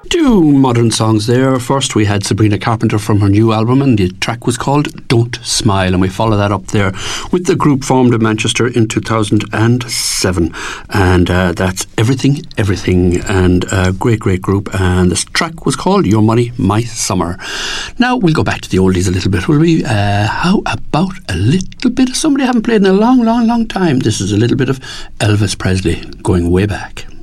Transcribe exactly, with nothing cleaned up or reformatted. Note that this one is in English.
Two modern songs there. First we had Sabrina Carpenter from her new album, and the track was called Don't Smile, and we follow that up there with the group formed in Manchester in two thousand seven, and uh, that's Everything Everything, and a great great group, and this track was called Your Money My Summer. Now we'll go back to the oldies a little bit, will we? Uh, how about a little bit of somebody I haven't played in a long long long time. This is a little bit of Elvis Presley going way back.